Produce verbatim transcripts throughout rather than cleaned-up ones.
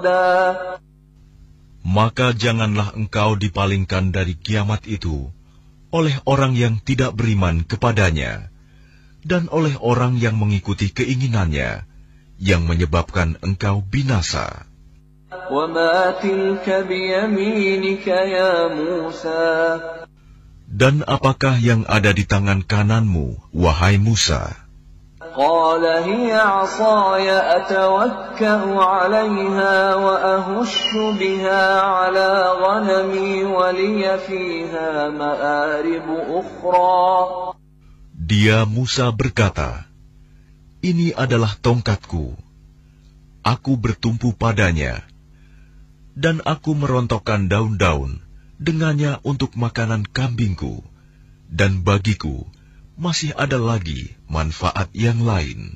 رَدًّا. Maka janganlah engkau dipalingkan dari kiamat itu oleh orang yang tidak beriman kepadanya dan oleh orang yang mengikuti keinginannya yang menyebabkan engkau binasa. وَمَا تِلْكَ بِيَمِينِكَ يَا مُوسَى. Dan apakah yang ada di tangan kananmu, wahai Musa? قال هي عصاي أتوكأ عليها وأهش بها على غنمي ولي فيها مآرب أخرى. Dia Musa berkata, ini adalah tongkatku. Aku bertumpu padanya, dan aku merontokkan daun-daun dengannya untuk makanan kambingku, dan bagiku masih ada lagi manfaat yang lain.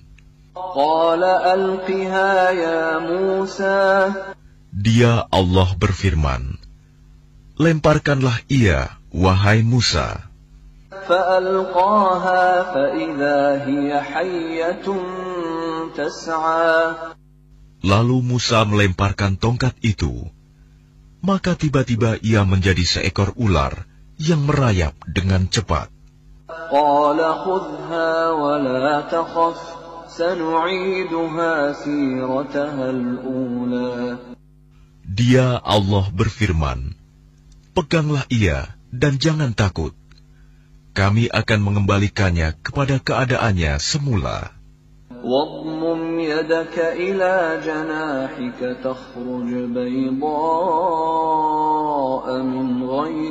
Dia Allah berfirman, lemparkanlah ia, wahai Musa. Lalu Musa melemparkan tongkat itu, maka tiba-tiba ia menjadi seekor ular yang merayap dengan cepat. قال خذها ولا تخف سنعيدها سيرتها الأولى. Dia Allah berfirman, peganglah ia dan jangan takut. Kami akan mengembalikannya kepada keadaannya semula. واضمم يدك إلى جناحك تخرج بيضاء من غير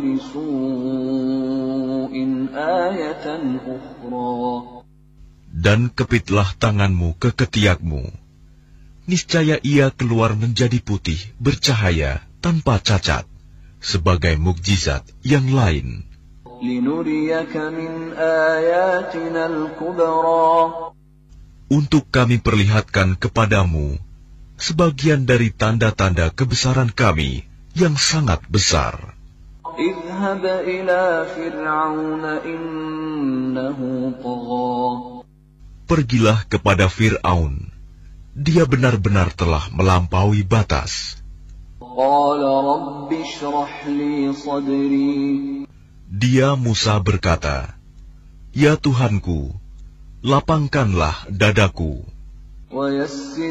سوء آية أخرى. Dan kepitlah tanganmu ke ketiakmu. Niscaya ia keluar menjadi putih, bercahaya, tanpa cacat, sebagai mukjizat yang lain. لنريك من آياتنا الكبرى. Untuk kami perlihatkan kepadamu sebagian dari tanda-tanda kebesaran kami yang sangat besar. اذهب إلى فرعون إنه طغى. Pergilah kepada Fir'aun. Dia benar-benar telah melampaui batas. قال رب اشرح لي صدري. Dia Musa berkata, ya Tuhanku, lapangkanlah dadaku. ويسر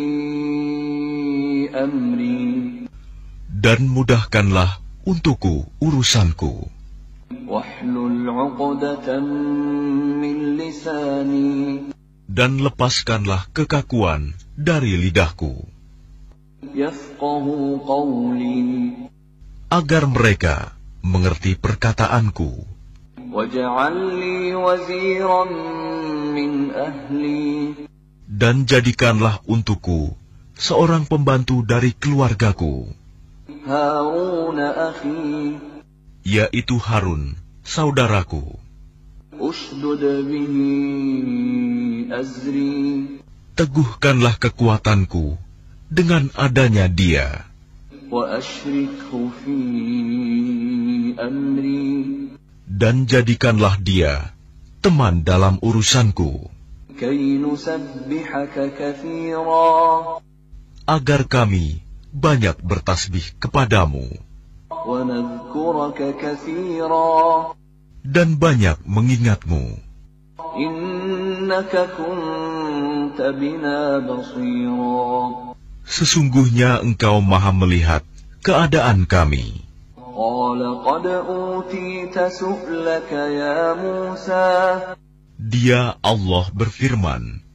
لي أمري. Dan mudahkanlah untukku urusanku. واحلل عقدة من لساني. Dan lepaskanlah kekakuan dari lidahku. يفقهوا قولي. Agar mereka mengerti perkataanku. واجعل لي وزيرا من أهلي. Dan jadikanlah untukku seorang pembantu dari keluargaku, هارون أخي. yaitu Harun, saudaraku. أشدد به أزري. Teguhkanlah kekuatanku dengan adanya dia. وأشركه في أمري. Dan jadikanlah dia teman dalam urusanku, كي نسبحك كثيرا. agar kami banyak bertasbih kepadamu ونذكرك كثيرا. dan banyak mengingatmu. إنك كنت بنا بصيرا. Sesungguhnya engkau maha melihat keadaan kami. قال قد أوتيت سؤلك يا موسى. Dia Allah berfirman,